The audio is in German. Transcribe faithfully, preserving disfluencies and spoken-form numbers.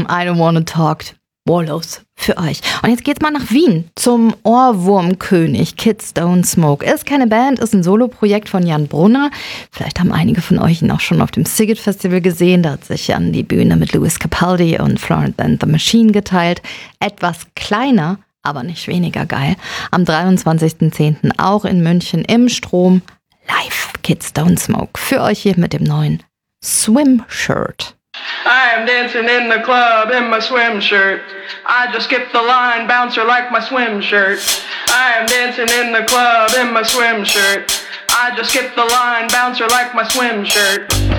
I Don't Wanna Talk Wallows für euch. Und jetzt geht's mal nach Wien zum Ohrwurmkönig Kids Don't Smoke. Ist keine Band, ist ein Soloprojekt von Jan Brunner. Vielleicht haben einige von euch ihn auch schon auf dem Sziget Festival gesehen. Da hat sich Jan die Bühne mit Lewis Capaldi und Florence and the Machine geteilt. Etwas kleiner, aber nicht weniger geil. Am dreiundzwanzigsten zehnten auch in München im Strom. Live Kids Don't Smoke. Für euch hier mit dem neuen Swim Shirt. I am dancing in the club in my swim shirt. I just skipped the line, bouncer like my swim shirt. I am dancing in the club in my swim shirt. I just skipped the line, bouncer like my swim shirt.